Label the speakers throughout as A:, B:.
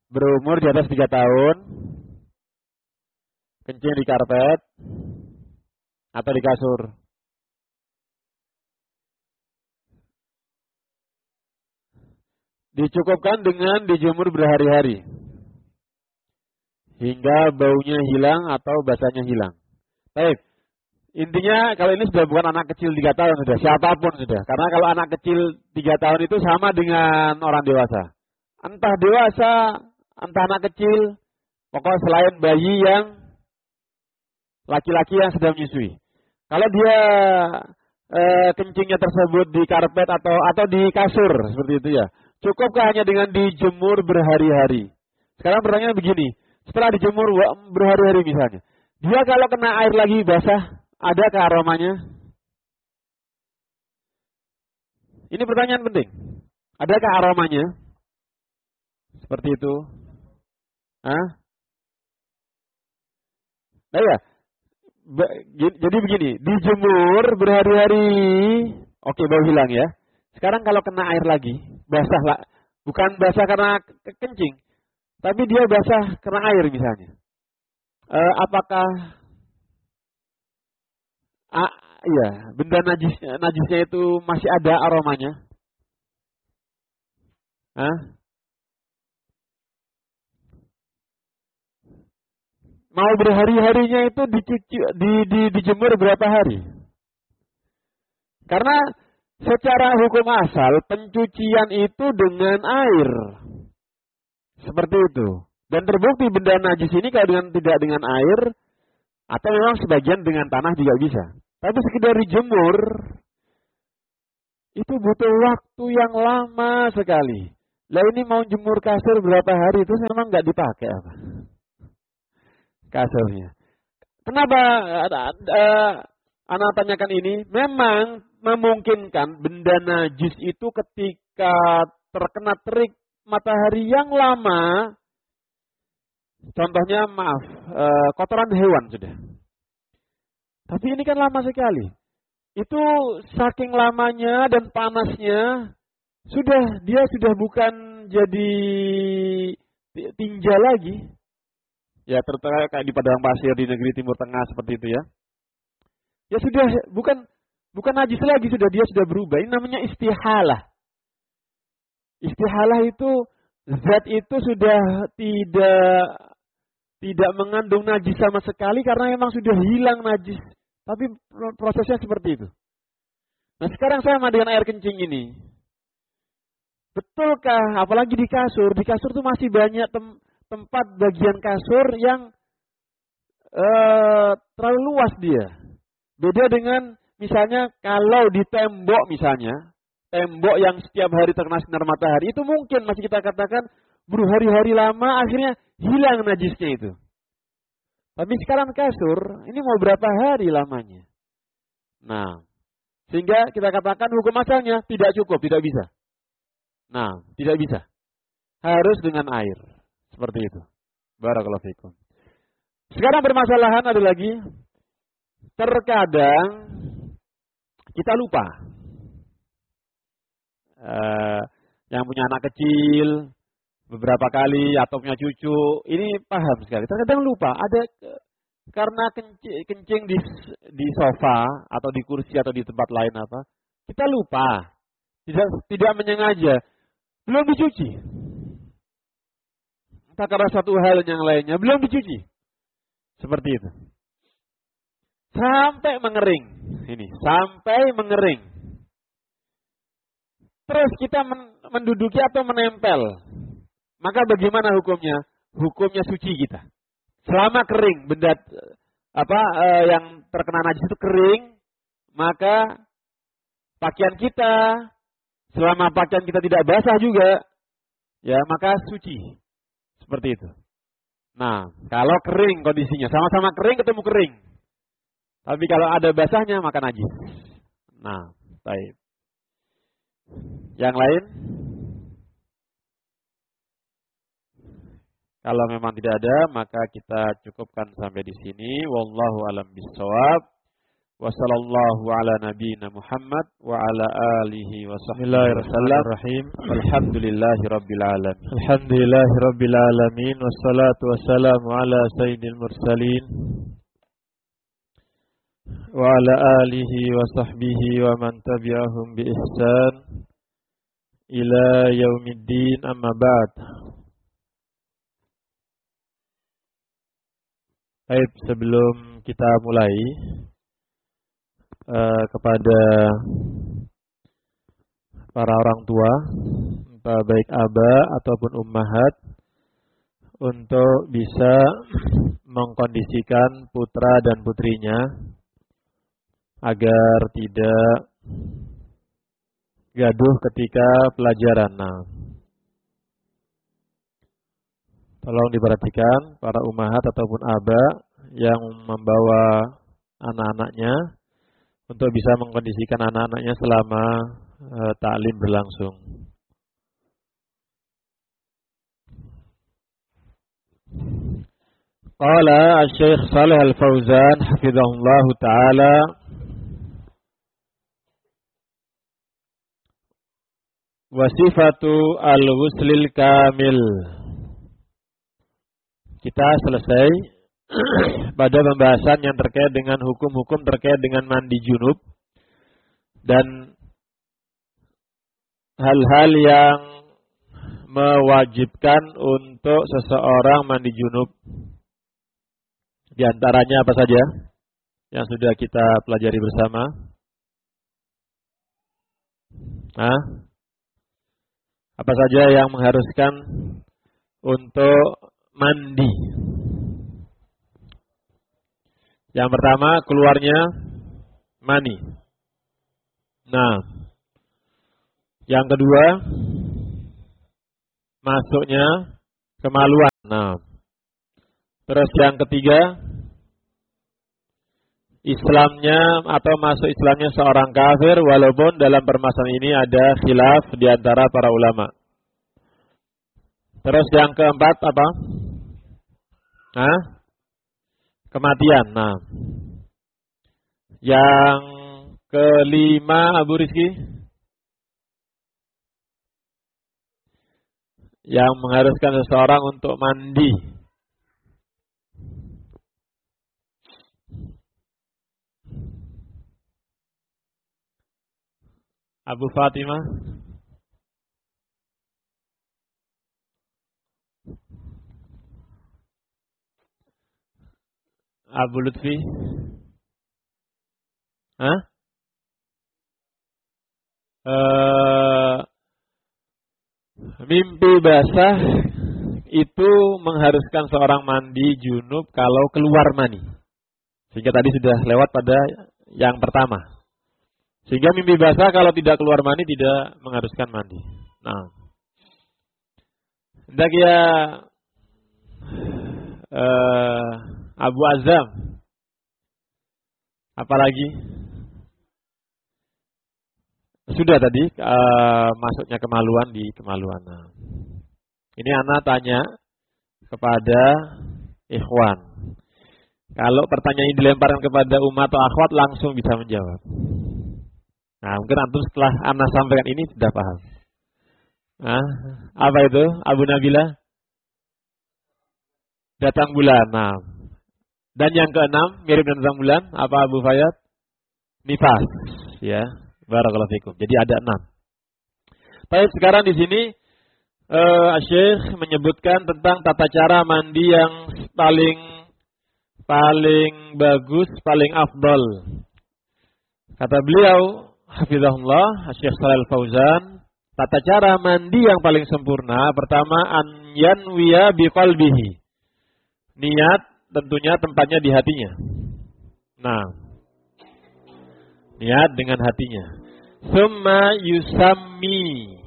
A: berumur di atas 3 tahun, kencing di karpet atau di kasur. Dicukupkan dengan dijemur berhari-hari hingga baunya hilang atau basahnya hilang. Baik. Intinya kalau ini sudah bukan anak kecil 3 tahun sudah, siapapun sudah. Karena kalau anak kecil 3 tahun itu sama dengan orang dewasa. Entah dewasa, entah anak kecil, pokoknya selain bayi yang laki-laki yang sedang menyusui. Kalau dia kencingnya tersebut di karpet atau di kasur seperti itu ya, cukupkah hanya dengan dijemur berhari-hari? Sekarang pertanyaannya begini, setelah dijemur berhari-hari misalnya, dia kalau kena air lagi basah, adakah aromanya? Ini pertanyaan penting. Adakah aromanya? Seperti itu. Hah? Nah ya, jadi begini, dijemur berhari-hari, oke bau hilang ya. Sekarang kalau kena air lagi, basah lah, bukan basah karena kencing, tapi dia basah karena air misalnya. Apakah iya, benda najisnya itu masih ada aromanya? Hah? Mau berhari-harinya itu dijemur berapa hari? Karena secara hukum asal pencucian itu dengan air. Seperti itu. Dan terbukti benda najis ini kalau tidak dengan air atau memang sebagian dengan tanah juga bisa. Tapi sekedar dijemur itu butuh waktu yang lama sekali. Lah ini mau jemur kasur berapa hari itu memang nggak dipakai apa? Kasurnya. Kenapa anak tanyakan ini? Memang memungkinkan benda najis itu ketika terkena terik matahari yang lama, contohnya kotoran hewan sudah. Tapi ini kan lama sekali. Itu saking lamanya dan panasnya, dia sudah bukan jadi tinja lagi. Ya terutama kayak di padang pasir di negeri Timur Tengah seperti itu ya. Ya sudah bukan najis lagi, dia sudah berubah. Ini namanya istihalah. Istihalah itu zat itu sudah tidak mengandung najis sama sekali karena memang sudah hilang najis. Tapi prosesnya seperti itu. Nah sekarang sama dengan air kencing ini. Betulkah? Apalagi di kasur. Di kasur tuh masih banyak tempat bagian kasur yang terlalu luas dia. Beda dengan misalnya kalau di tembok misalnya. Tembok yang setiap hari terkena sinar matahari. Itu mungkin masih kita katakan berhari-hari lama akhirnya hilang najisnya itu. Tapi sekarang kasur, ini mau berapa hari lamanya? Nah, sehingga kita katakan hukum asalnya tidak cukup, tidak bisa. Nah, tidak bisa. Harus dengan air. Seperti itu. Barakallahu fikum. Sekarang permasalahan ada lagi. Terkadang kita lupa. Yang punya anak kecil beberapa kali atau punya cucu, ini paham sekali. Terkadang lupa, ada karena kencing di sofa atau di kursi atau di tempat lain apa, kita lupa, tidak menyengaja, belum dicuci. Entah karena satu hal yang lainnya, belum dicuci. Seperti itu. Sampai mengering. Sampai mengering. Terus kita menduduki atau menempel. Maka bagaimana hukumnya? Hukumnya suci kita. Selama kering, benda yang terkena najis itu kering, maka pakaian kita, selama pakaian kita tidak basah juga, ya maka suci. Seperti itu. Nah, kalau kering kondisinya, sama-sama kering ketemu kering. Tapi kalau ada basahnya maka najis. Nah, baik. Yang lain? Kalau memang tidak ada, maka kita cukupkan sampai di sini. Wallahu alam bissawab. wa sallallahu ala nabiyyina Muhammad wa ala alihi wa sahbihi
B: Bismillahirrahmanirrahim.
A: Alhamdulillahi rabbil alamin.
B: Alhamdulillahi rabbil alamin. Wassalatu wassalamu ala sayyidil mursalin wa ala alihi wa sahbihi wa man tabi'ahum bi ihsan ila yaumiddin, amma ba'd. Baik, sebelum kita mulai, kepada para orang tua, entah baik aba ataupun ummahat, untuk bisa mengkondisikan putra dan putrinya agar tidak gaduh ketika pelajaran. Nah, tolong diperhatikan para ummahat ataupun aba yang membawa anak-anaknya untuk bisa mengkondisikan anak-anaknya selama ta'lim berlangsung. Qala Asy-Syaikh Shalih Al-Fauzan hafizahullah taala, wa sifatu al-ghuslil kamil. Kita selesai pada pembahasan yang terkait dengan hukum-hukum terkait dengan mandi junub dan hal-hal yang mewajibkan untuk seseorang mandi junub. Di antaranya apa saja yang sudah kita pelajari bersama? Apa saja yang mengharuskan untuk mandi? Yang pertama, keluarnya mani. Nah, yang kedua, masuknya kemaluan. Nah, terus yang ketiga, Islamnya atau masuk Islamnya seorang kafir, walaupun dalam permasalahan ini ada khilaf di antara para ulama. Terus yang keempat apa? Kematian. Nah, yang kelima, Abu Rizki, yang mengharuskan seseorang untuk mandi. Abu Fatimah. Abu Lutfi. Mimpi basah itu mengharuskan seorang mandi junub kalau keluar mani. Sehingga tadi sudah lewat pada yang pertama. Sehingga mimpi basah kalau tidak keluar mani tidak mengharuskan mandi. Nah, hendak ya Abu Azam, apalagi sudah tadi masuknya kemaluan di kemaluan. Nah, ini anak tanya kepada ikhwan. Kalau pertanyaan ini dilemparkan kepada umat atau akhwat langsung bisa menjawab. Nah, mungkin antum setelah anak sampaikan ini sudah paham. Apa itu? Abu Nabila? Datang bulan. Nah, dan yang keenam, mirip dengan datang bulan, apa Abu Fayyad? Nifas, ya. Barakallahu fikum. Jadi ada 6. Baik, sekarang di sini Syekh menyebutkan tentang tata cara mandi yang paling bagus, paling afdal. Kata beliau, hafizahullah, Syekh Shalih Al-Fauzan, tata cara mandi yang paling sempurna, pertama an yanwiya biqalbihi. Niat tentunya tempatnya di hatinya. Nah, niat dengan hatinya. Summa yusammi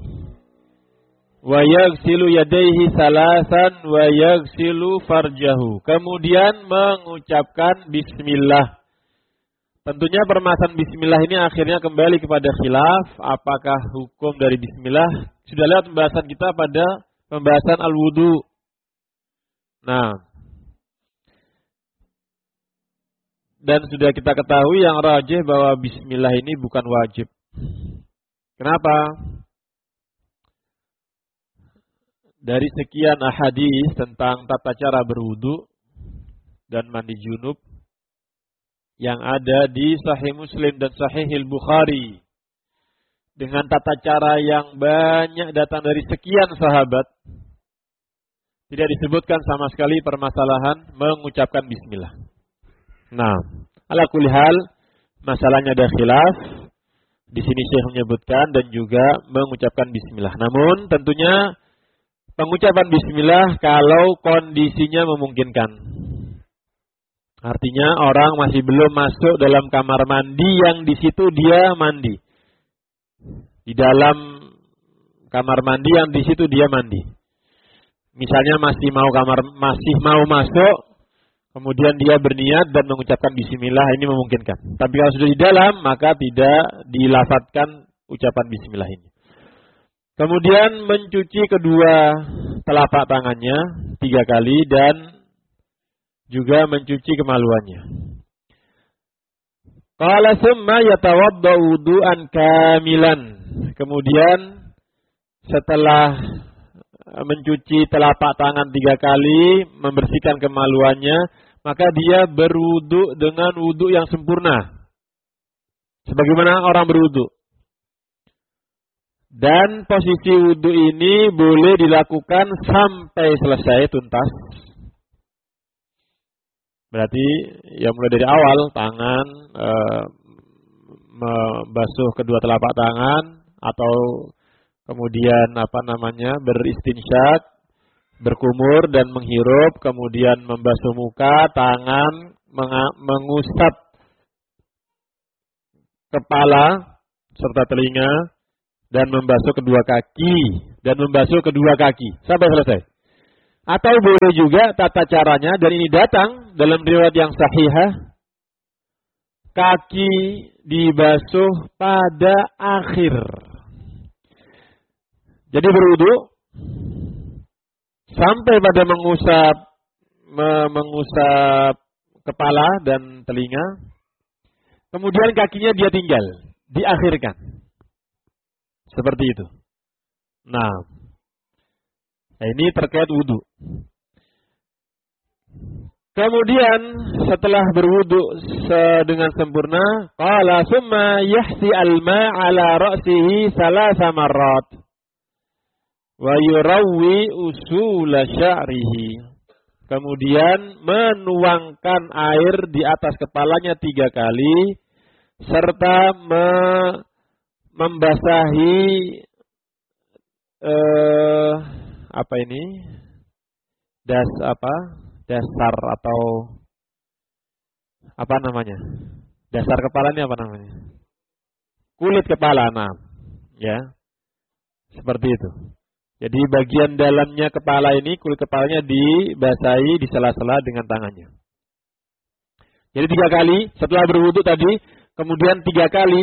B: wa yaghsilu yadayhi salasan wa yaghsilu farjahu. Kemudian mengucapkan bismillah. Tentunya permasalahan bismillah ini akhirnya kembali kepada khilaf. Apakah hukum dari bismillah? Sudah lihat pembahasan kita pada pembahasan al-wudu. Nah, dan sudah kita ketahui yang rajih bahwa bismillah ini bukan wajib. Kenapa? Dari sekian ahadits tentang tata cara berwudu dan mandi junub yang ada di Sahih Muslim dan Sahih Bukhari dengan tata cara yang banyak datang dari sekian sahabat, tidak disebutkan sama sekali permasalahan mengucapkan bismillah. Nah, ala kulli hal masalahnya ada khilaf. Di sini Syekh menyebutkan dan juga mengucapkan bismillah. Namun tentunya pengucapan bismillah kalau kondisinya memungkinkan. Artinya orang masih belum masuk dalam kamar mandi yang di situ dia mandi. Di dalam kamar mandi yang di situ dia mandi. Misalnya masih mau masuk, kemudian dia berniat dan mengucapkan bismillah, ini memungkinkan. Tapi kalau sudah di dalam, maka tidak dilafadzkan ucapan bismillah ini. Kemudian mencuci kedua telapak tangannya 3 kali dan juga mencuci kemaluannya. Qala summa yatawaddau wudu'an kamilan. Kemudian setelah mencuci telapak tangan 3 kali, membersihkan kemaluannya, maka dia berwudu dengan wudu yang sempurna. Sebagaimana orang berwudu. Dan posisi wudu ini boleh dilakukan sampai selesai tuntas. Berarti ya mulai dari awal tangan membasuh kedua telapak tangan atau kemudian beristinsyak, berkumur dan menghirup, kemudian membasuh muka, tangan, mengusap kepala serta telinga dan membasuh kedua kaki sampai selesai. Atau boleh juga tata caranya, dan ini datang dalam riwayat yang sahihah, kaki dibasuh pada akhir. Jadi berwudu sampai pada mengusap kepala dan telinga, kemudian kakinya dia tinggal, diakhirkan. Seperti itu. Nah, ini terkait wudu. Kemudian setelah berwudu dengan sempurna, qala summa yahsi al-ma' ala ra'sihi 3 marrat wa yurawwi usul sya'rihi. Kemudian menuangkan air di atas kepalanya 3 kali serta membasahi dasar atau dasar kepala ini kulit kepala, ya, seperti itu. Jadi bagian dalamnya kepala ini, kulit kepalanya dibasahi di sela-sela dengan tangannya. Jadi 3 kali setelah berwudu tadi, kemudian 3 kali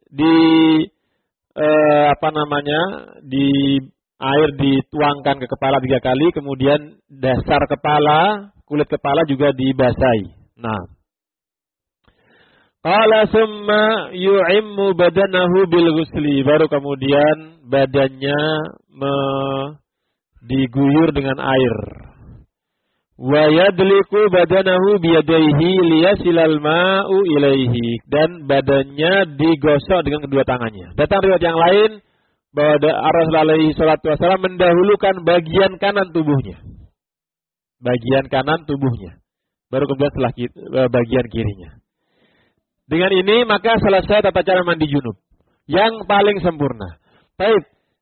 B: air dituangkan ke kepala 3 kali, kemudian dasar kepala, kulit kepala juga dibasahi. Nah, qala summa yu'immu badanahu bil ghusli, baru kemudian badannya diguyur dengan air. Wa yadliku badanahu biyadaihi liyasilal ma'u ilaihi, dan badannya digosok dengan kedua tangannya. Datang riwayat yang lain bahwa Rasulullah alaihi salatu wasallam mendahulukan bagian kanan tubuhnya. Baru kemudian setelah bagian kirinya. Dengan ini maka selesai tata cara mandi junub yang paling sempurna. Baik.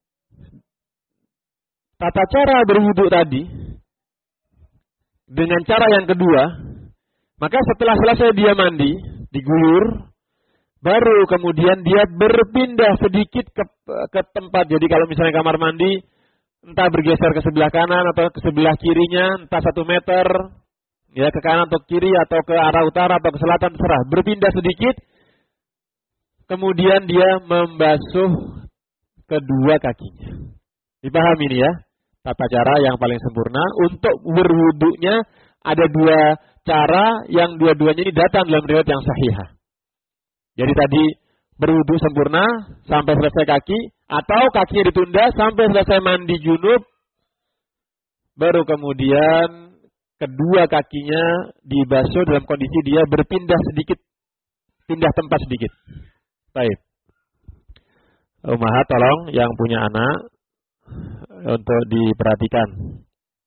B: Tata cara berwudu tadi dengan cara yang kedua, maka setelah selesai dia mandi, diguyur, baru kemudian dia berpindah sedikit ke tempat. Jadi kalau misalnya kamar mandi, entah bergeser ke sebelah kanan atau ke sebelah kirinya, entah 1 meter, ya ke kanan atau kiri atau ke arah utara atau ke selatan, terserah. Berpindah sedikit, kemudian dia membasuh kedua kakinya. Dipahami ini ya, tata cara yang paling sempurna. Untuk berwudunya ada 2 cara yang dua-duanya ini datang dalam riwayat yang sahihah. Jadi tadi berwudu sempurna sampai selesai kaki, atau kakinya ditunda sampai selesai mandi junub, baru kemudian kedua kakinya dibasuh dalam kondisi dia berpindah sedikit, pindah tempat sedikit. Baik. Ummahat tolong yang punya anak untuk diperhatikan.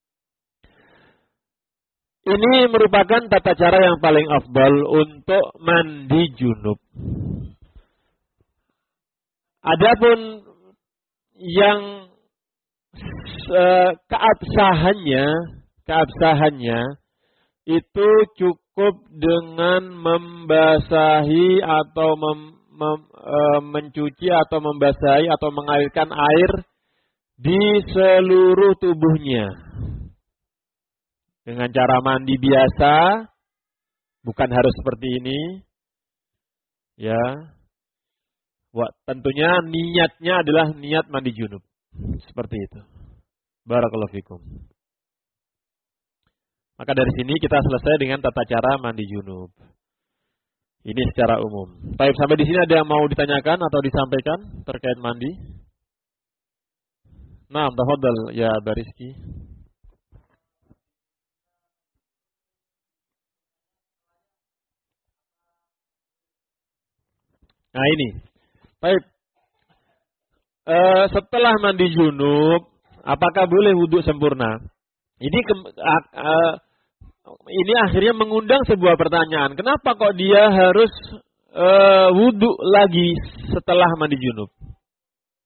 B: Ini merupakan tata cara yang paling afdal untuk mandi junub. Adapun yang keabsahannya itu cukup dengan membasahi atau mencuci atau membasahi atau mengalirkan air di seluruh tubuhnya. Dengan cara mandi biasa, bukan harus seperti ini. Ya. Tentunya niatnya adalah niat mandi junub. Seperti itu. Barakallahu fikum. Maka dari sini kita selesai dengan tata cara mandi junub. Ini secara umum. Baik, sampai di sini ada yang mau ditanyakan atau disampaikan terkait mandi? Nah, tafadhal ya Bariski. Nah ini, baik. Setelah mandi junub, apakah boleh wudhu sempurna? Ini akhirnya mengundang sebuah pertanyaan. Kenapa kok dia harus wudhu lagi setelah mandi junub?